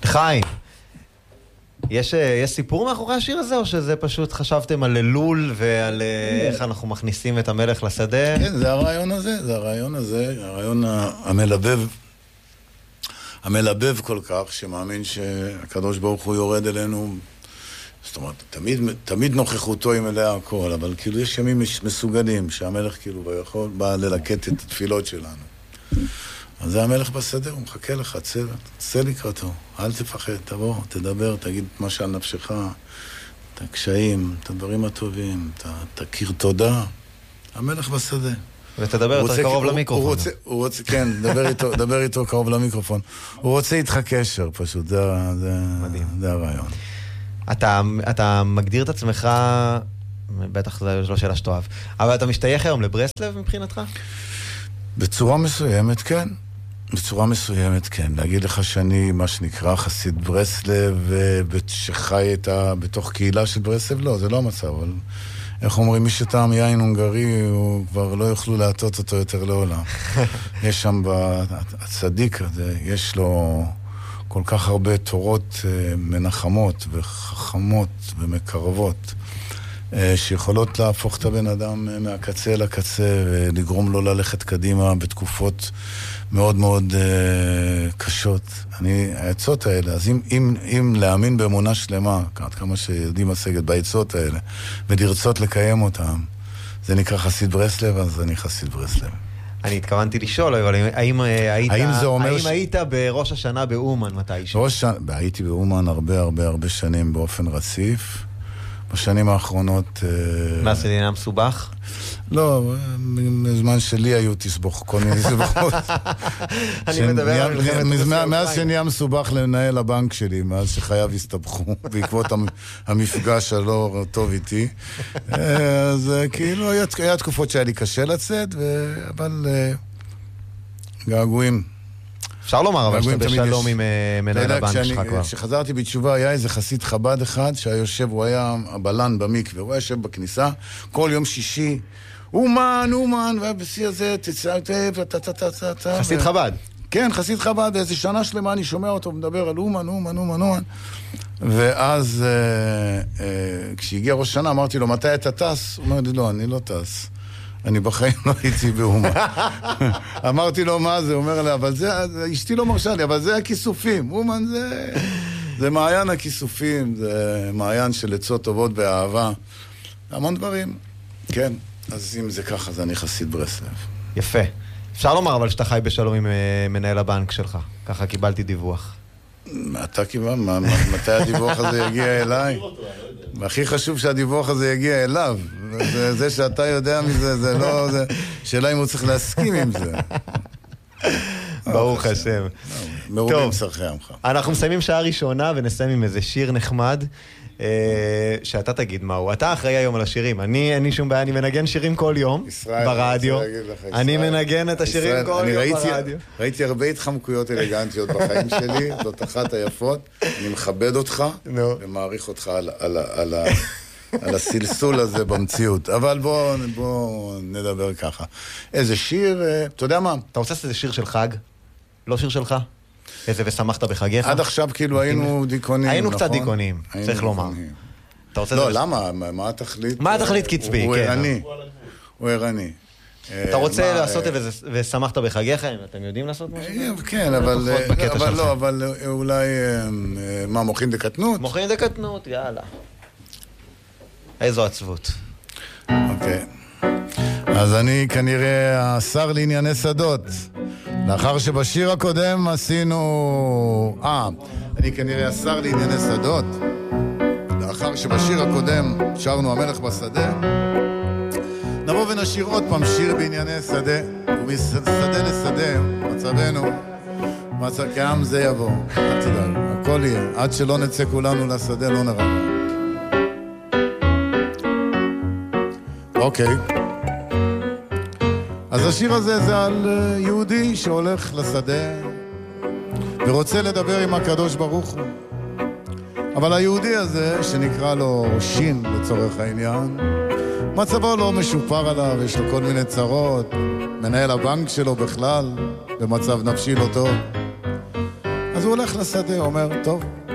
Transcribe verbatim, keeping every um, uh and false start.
חיים, יש, יש סיפור מאחורי השיר הזה, או שזה פשוט חשבתם על אלול ועל איך אנחנו מכניסים את המלך לשדה? כן, זה הרעיון הזה, זה הרעיון הזה, הרעיון המלבב, המלבב כל כך, שמאמין שהקדוש ברוך הוא יורד אלינו, זאת אומרת, תמיד, תמיד נוכחותו היא מלאה הכל, אבל כאילו יש ימים מסוגלים, שהמלך כאילו יכול, בא ללקט את התפילות שלנו. אז זה המלך בשדה, הוא מחכה לך, צא, צא לקראתו, אל תפחד, תבוא, תדבר, תגיד מה שעל נפשך, את הקשיים, את הדברים הטובים, תכיר תודה. המלך בשדה. ותדבר יותר קרוב למיקרופון. הוא רוצה, הוא רוצה, כן, דבר איתו, דבר איתו קרוב למיקרופון. הוא רוצה איתך קשר, פשוט, זה, זה, זה הרעיון. אתה, אתה מגדיר את עצמך, בטח זו לא שאלה שתאהב, אבל אתה משתייך היום לברסלב מבחינתך? בצורה מסוימת, כן. בצורה מסוימת, כן. להגיד לך שאני, מה שנקרא, חסיד ברסלב, שחי איתה בתוך קהילה של ברסלב, לא, זה לא המצב, אבל איך אומרים, מי שטעם יין הונגרי, הוא כבר לא יוכלו להטות אותו יותר לעולם. יש שם הצדיק הזה, יש לו כל כך הרבה תורות מנחמות וחכמות ומקרבות, שיכולות להפוך את הבן אדם מהקצה לקצה ולגרום לו ללכת קדימה בתקופות מאוד מאוד uh, קשות. אני, העצות האלה, אז אם, אם, אם להאמין באמונה שלמה, עד כמה שיודעים השגת בעצות האלה, ולרצות לקיים אותם, זה נקרא חסיד ברסלב, אז אני חסיד ברסלב. אני התכוונתי לשאול, אבל האם היית, האם זה אומר האם ש... היית בראש השנה באומן מתישהו? ראש... הייתי באומן הרבה הרבה הרבה שנים באופן רציף. בשנים האחרונות... מה זה עניין מסובך? לא, מזמן שלי היו תסבוך, כל מיני תסבוכות. אני מדבר על מלחמת... מאז שנהיה מסובך לנהל הבנק שלי, מאז שחייו הסתבכו, בעקבות המפגש הלא טוב איתי. אז כאילו, היה תקופות שהיה לי קשה לצאת, אבל געגועים. אפשר לומר, אבל שאתה בשלום עם מנהל הבנק שלך כבר. כשחזרתי בתשובה, היה איזה חסיד חב"ד אחד, שהיושב, הוא היה הבלן במקווה, הוא היה יושב בכניסה, כל יום שישי, אומן, אומן, ובשיא הזה, תצא, תצא, חסיד חב"ד? כן, חסיד חב"ד, איזה שנה שלמה אני שומע אותו, מדבר על אומן, אומן, אומן, אומן. ואז, כשהגיע ראש שנה, אמרתי לו, מתי אתה טס? הוא אומר לי, לא, אני לא טס. אני בחיים לא הייתי באומן. אמרתי לו, מה זה? הוא אומר לי, אבל זה, אשתי לא מרשה לי, אבל זה הכיסופים. אומן זה, זה מעיין הכיסופים, זה מעיין של עצות טובות באהבה. המון דברים. כן, אז אם זה ככה, אז אני חסיד ברסלב. יפה. אפשר לומר, אבל שאתה חי בשלום עם מנהל הבנק שלך. ככה קיבלתי דיווח. אתה קיבל? מתי הדיווח הזה יגיע אליי? הכי חשוב שהדיווח הזה יגיע אליו. זה שאתה יודע מזה, זה לא... שאלה אם הוא צריך להסכים עם זה. ברוך השם. מרובים צרכי עמך. אנחנו מסיימים שעה ראשונה ונסיים עם איזה שיר נחמד. שאתה תגיד מהו. אתה אחראי היום על השירים. אני, אין לי שום בעיה, אני מנגן שירים כל יום ברדיו. אני מנגן את השירים כל יום ברדיו. ראיתי הרבה התחמקויות אלגנטיות בחיים שלי, זאת אחת היפות. אני מכבד אותך ומעריך אותך על הסלסול הזה במציאות. אבל בוא נדבר ככה. איזה שיר, אתה יודע מה? אתה רוצה לעשות איזה שיר של חג? לא שיר שלך? איזה ושמחת בחגיך? עד עכשיו כאילו היינו דיכאונים, היינו קצת דיכאונים, צריך לומר. לא, למה? מה התכלית? מה התכלית קצבי? הוא ערני. הוא ערני. אתה רוצה לעשות ושמחת בחגיך? אתם יודעים לעשות משהו? כן, אבל לא, אבל אולי... מה, מוכין דקטנות? מוכין דקטנות, יאללה. איזו עצבות. אוקיי. אז אני כנראה השר לענייני שדות. לאחר שבשיר הקודם עשינו... אה, אני כנראה השר לענייני שדות. לאחר שבשיר הקודם שרנו המלך בשדה, נבוא ונשיר עוד פעם שיר בענייני שדה, ומשדה לשדה מצבנו, מצב כעם זה יבוא. אל תדאג, הכל יהיה. עד שלא נצא כולנו לשדה לא נראה. אוקיי. אז השיר הזה זה על יהודי שהולך לשדה ורוצה לדבר עם הקדוש ברוך הוא. אבל היהודי הזה, שנקרא לו שין לצורך העניין, מצבו לא משופר עליו, יש לו כל מיני צרות, מנהל הבנק שלו בכלל במצב נפשי לא טוב. אז הוא הולך לשדה, אומר, טוב,